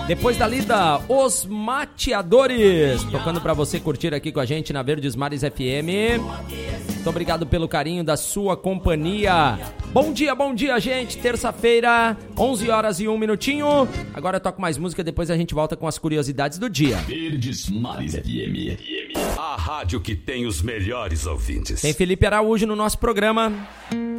Depois da lida, Os Mateadores, tocando pra você curtir aqui com a gente na Verdes Mares FM. Muito obrigado pelo carinho da sua companhia. Bom dia, gente. Terça-feira, 11 horas e 1 minutinho. Agora eu toco mais música, depois a gente volta com as curiosidades do dia. Verdes Mares FM. A rádio que tem os melhores ouvintes. Tem Felipe Araújo no nosso programa.